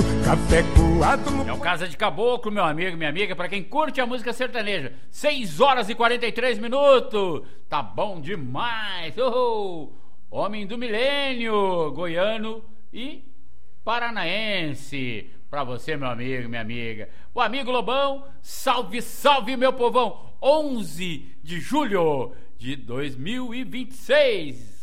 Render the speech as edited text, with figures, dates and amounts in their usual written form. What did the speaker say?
Café coado no... É o Casa de Caboclo, meu amigo, minha amiga, pra quem curte a música sertaneja. 6 horas e 43 minutos. Tá bom demais. Homem do milênio, goiano e paranaense. Pra você, meu amigo, minha amiga. O amigo Lobão, salve, salve, meu povão. 11 de julho de 2026.